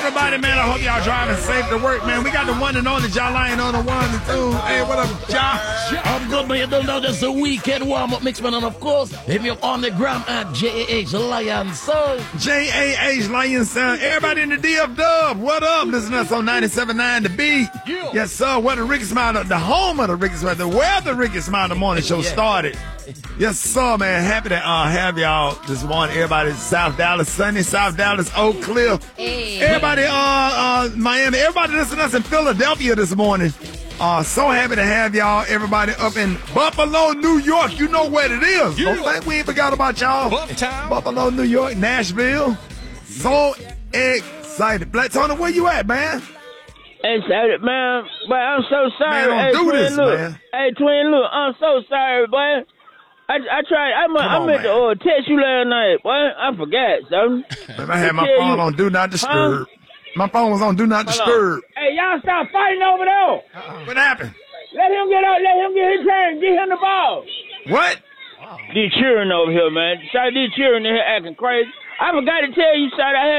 everybody, man. I hope y'all driving safe to work, man. We got the one and only John Lion on the one and two. Hey, what up, John? I'm good, man. You don't know this is a weekend warm-up mix, man. And of course, hit me up on the gram at JAH Lion Sound. JAH Lion Sound. Everybody in the DF Dub, what up? Listen to us on 97.9 The Beat. Yeah. Yes, sir. Where the Ricky Smiley, the home of the Ricky Smiley, where the Ricky Smiley Morning Show started. Yes, sir, man. Happy to have y'all this morning. Everybody, South Dallas, sunny South Dallas, Oak Cliff. Hey. Everybody, Miami. Everybody listening to us in Philadelphia this morning. So happy to have y'all. Everybody up in Buffalo, New York. You know what it is. Yeah. Don't think we ain't forgot about y'all. Buffalo, New York, Nashville. So excited. Black Tony, where you at, man? Excited, man. But I'm so sorry. Man, don't do this, look. man. Hey, twin, look. I'm so sorry, boy. I tried. I meant to text you last night, boy. I forgot, son. I had my phone on Do Not Disturb. My phone was on Do Not Disturb. Hey, y'all stop fighting over there. What happened? Let him get out. Let him get his turn. Get him the ball. What? They cheering over here, man. Shot, they cheering in here acting crazy. I forgot to tell you, shot. I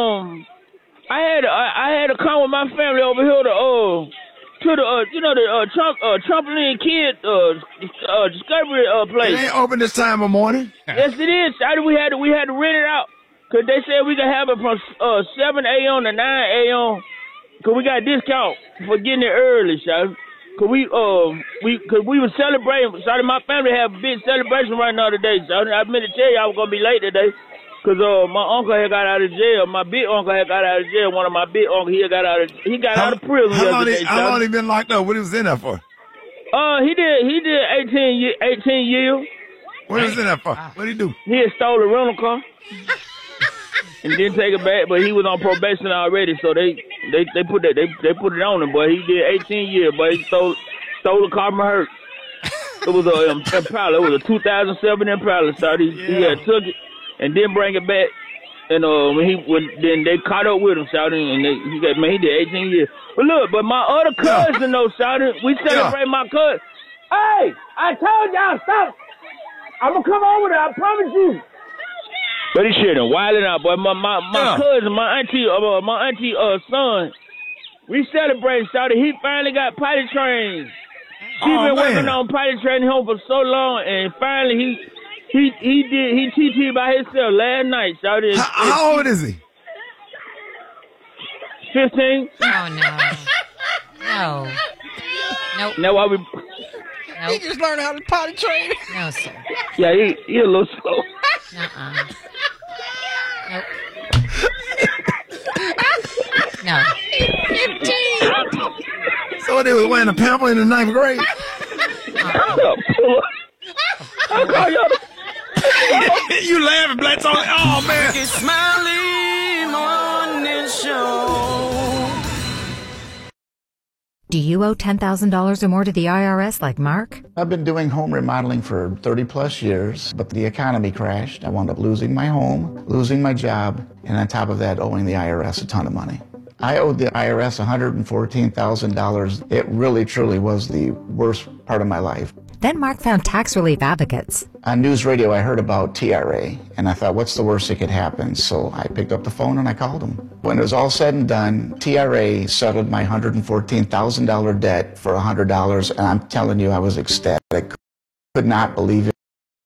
had to come with my family over here to the trampoline kid discovery place. It ain't open this time of morning. Yes, it is. Shot, we had to rent it out. Cause they said we could have it from 7 a.m. to 9 a.m. Cause we got a discount for getting it early, shot. Cause we were celebrating. Sorry, my family have a big celebration right now today. So I meant to tell you I was gonna be late today. Cause my uncle had got out of jail. My big uncle had got out of jail. One of my big uncles he got out of prison yesterday. How long he been locked up? What he was in there for? He did 18 years. What was he in there for? What did he do? He had stole a rental car. And didn't take it back, but he was on probation already, so they put it on him. But he did 18 years, but he stole a car from her. It was a Impala. It was a 2007 Impala. So he had took it and didn't bring it back. And then they caught up with him, shouting, and he did 18 years. But look, my other cousin though, shouting, we celebrate my cousin. Hey, I told y'all stop. I'm gonna come over there. I promise you. But he shit and wilding out, boy. My cousin, my auntie son, we celebrating, shouted. He finally got potty trained. She been working on potty training home for so long, and finally he TT by himself last night, shouted. How old is he? 15. Oh no. Nope. Now why we? Nope. He just learned how to potty train. No, sir. Yeah, he a little slow. Nope. No. 15. So they was wearing a pamper in the 9th grade? You laughing, Black Tony? Oh, man. Ricky Smiley Morning Show. Do you owe $10,000 or more to the IRS like Mark? I've been doing home remodeling for 30 plus years, but the economy crashed. I wound up losing my home, losing my job, and on top of that, owing the IRS a ton of money. I owed the IRS $114,000. It really, truly was the worst part of my life. Then Mark found tax relief advocates. On news radio, I heard about TRA, and I thought, what's the worst that could happen? So I picked up the phone and I called them. When it was all said and done, TRA settled my $114,000 debt for $100, and I'm telling you, I was ecstatic. Could not believe it.